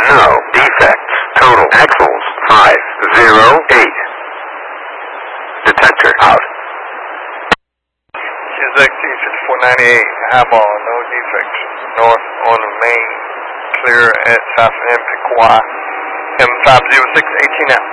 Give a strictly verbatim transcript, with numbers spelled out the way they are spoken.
No defects. Total axles five zero eight. Detector out. Q Z X T fifty-four ninety-eight, highball, no defects. North on the main, clear at South End, Piqua. M five zero six, eighteen out.